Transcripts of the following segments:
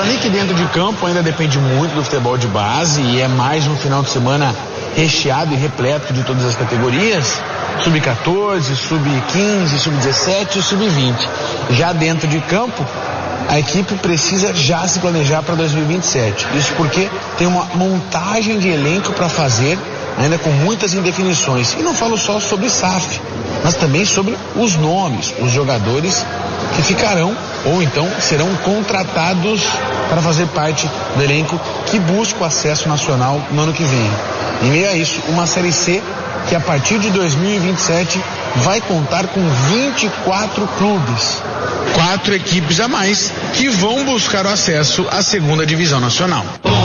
que dentro de campo ainda depende muito do futebol de base e é mais um final de semana recheado e repleto de todas as categorias, sub-14, sub-15, sub-17 e sub-20. Já dentro de campo, a equipe precisa já se planejar para 2027. Isso porque tem uma montagem de elenco para fazer, ainda com muitas indefinições. E não falo só sobre SAF, mas também sobre os nomes, os jogadores que ficarão ou então serão contratados para fazer parte do elenco que busca o acesso nacional no ano que vem. Em meio a isso, uma Série C que a partir de 2027 vai contar com 24 clubes. 4 equipes a mais que vão buscar o acesso à segunda divisão nacional.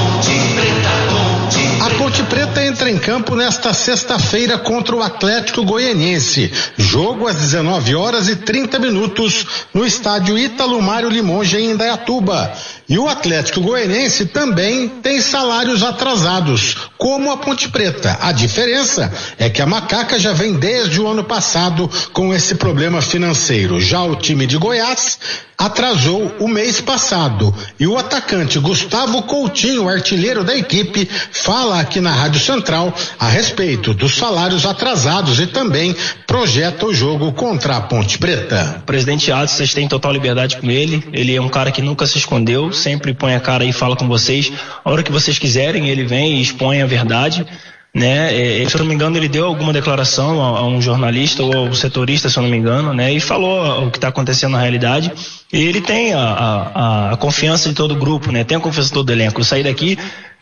A Ponte Preta entra em campo nesta sexta-feira contra o Atlético Goianiense. Jogo às 19h30 no estádio Ítalo Mário Limonge em Indaiatuba. E o Atlético Goianiense também tem salários atrasados, como a Ponte Preta. A diferença é que a Macaca já vem desde o ano passado com esse problema financeiro. Já o time de Goiás atrasou o mês passado. E o atacante Gustavo Coutinho, artilheiro da equipe, fala aqui na Rádio Central a respeito dos salários atrasados e também projeta o jogo contra a Ponte Preta. O presidente Adson, vocês têm total liberdade com ele. Ele é um cara que nunca se escondeu, sempre põe a cara e fala com vocês. A hora que vocês quiserem, ele vem e expõe a verdade. Né? Se eu não me engano, ele deu alguma declaração a um jornalista ou ao setorista, se eu não me engano, né? E falou o que está acontecendo na realidade. E ele tem a confiança de todo o grupo, né? Tem a confiança de todo o elenco. Eu saí daqui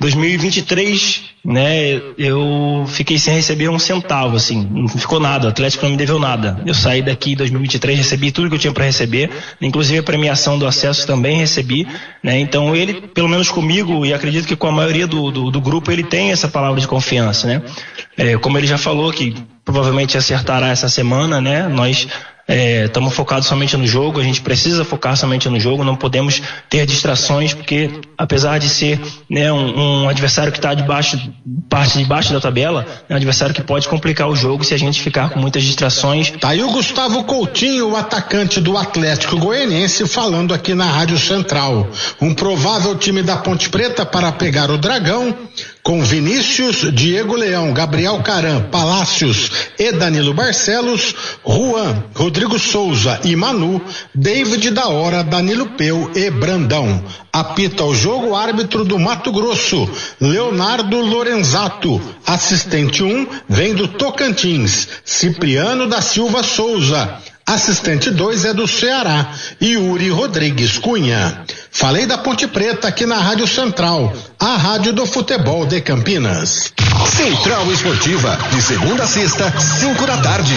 2023, né? Eu fiquei sem receber um centavo, assim, não ficou nada. O Atlético não me deveu nada. Eu saí daqui em 2023, recebi tudo que eu tinha para receber, inclusive a premiação do acesso também recebi, né? Então ele, pelo menos comigo, e acredito que com a maioria do grupo, ele tem essa palavra de confiança, né? Como ele já falou que provavelmente acertará essa semana, né? Nós estamos focados somente no jogo, a gente precisa focar somente no jogo, não podemos ter distrações, porque apesar de ser, né, um adversário que está parte de baixo da tabela, é um adversário que pode complicar o jogo se a gente ficar com muitas distrações. Tá aí o Gustavo Coutinho, o atacante do Atlético Goianiense, falando aqui na Rádio Central. Um provável time da Ponte Preta para pegar o Dragão, com Vinícius, Diego Leão, Gabriel Caram, Palácios e Danilo Barcelos, Juan, Rodrigo Souza e Manu, David da Hora, Danilo Peu e Brandão. Apita o jogo o árbitro do Mato Grosso, Leonardo Lorenzato. Assistente 1 vem do Tocantins, Cipriano da Silva Souza. Assistente 2 é do Ceará, Yuri Rodrigues Cunha. Falei da Ponte Preta aqui na Rádio Central, a rádio do futebol de Campinas. Central Esportiva, de segunda a sexta, 5h.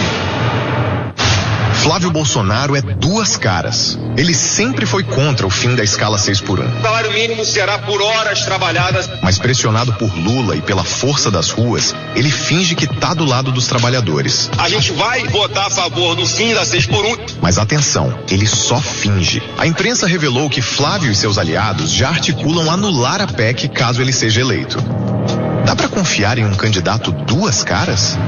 Flávio Bolsonaro é duas caras. Ele sempre foi contra o fim da escala 6x1. O salário mínimo será por horas trabalhadas. Mas pressionado por Lula e pela força das ruas, ele finge que tá do lado dos trabalhadores. A gente vai votar a favor do fim da 6x1. Mas atenção, ele só finge. A imprensa revelou que Flávio e seus aliados já articulam anular a PEC caso ele seja eleito. Dá pra confiar em um candidato duas caras?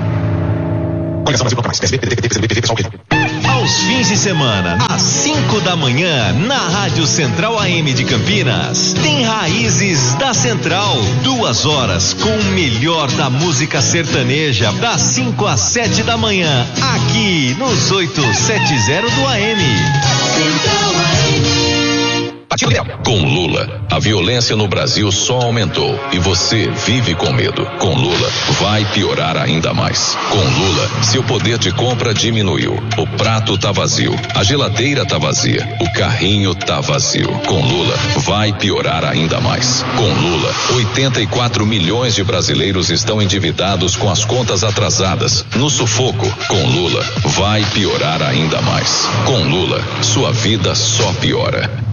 Aos fins de semana, às 5h, na Rádio Central AM de Campinas, tem Raízes da Central. 2 horas com o melhor da música sertaneja, das 5 às 7 da manhã, aqui nos 870 do AM. Central AM. Com Lula, a violência no Brasil só aumentou e você vive com medo. Com Lula, vai piorar ainda mais. Com Lula, seu poder de compra diminuiu. O prato tá vazio, a geladeira tá vazia, o carrinho tá vazio. Com Lula, vai piorar ainda mais. Com Lula, 84 milhões de brasileiros estão endividados com as contas atrasadas, no sufoco. Com Lula, vai piorar ainda mais. Com Lula, sua vida só piora.